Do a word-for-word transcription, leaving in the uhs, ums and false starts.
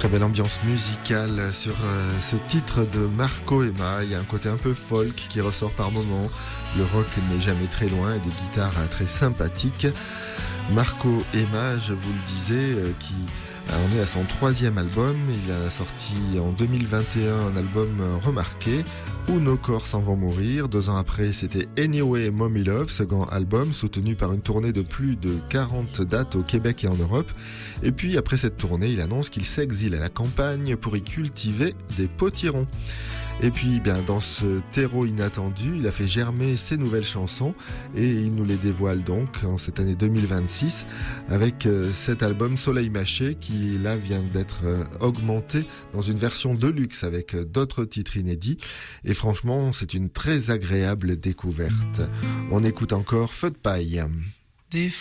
Très belle ambiance musicale sur euh, ce titre de Marco Emma. Il y a un côté un peu folk qui ressort par moments. Le rock n'est jamais très loin et des guitares euh, très sympathiques. Marco Emma, je vous le disais, euh, qui en est à son troisième album. Il a sorti en deux mille vingt et un un album remarqué, Où nos corps s'en vont mourir. Deux ans après, c'était Anyway Mommy Love, second album, soutenu par une tournée de plus de quarante dates au Québec et en Europe. Et puis, après cette tournée, il annonce qu'il s'exile à la campagne pour y cultiver des potirons. Et puis, bien, dans ce terreau inattendu, il a fait germer ses nouvelles chansons et il nous les dévoile donc en cette année deux mille vingt-six avec euh, cet album Soleil Mâché qui, là, vient d'être euh, augmenté dans une version de luxe avec euh, d'autres titres inédits. Et franchement, c'est une très agréable découverte. On écoute encore Feu de paille. Des